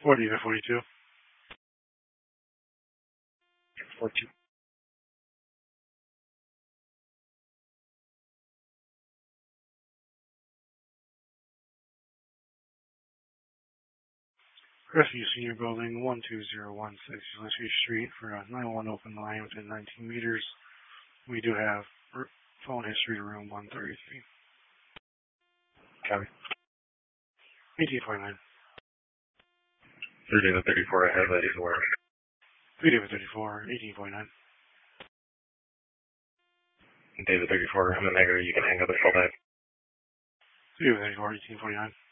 40 to 42. 42. Rescue Senior Building 12016 Gillespie Street for a 911 open line within 19 meters. We do have phone history to room 133. Copy. 1849. 3 to 34 ahead, ladies aware. 3 David 34, 1849. David 34, I'm the negative, you can hang up at full time. 3 David 34, 1849.